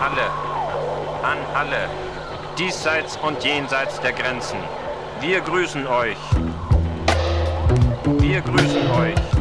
alle, diesseits und jenseits der Grenzen. Wir grüßen euch. Wir grüßen euch.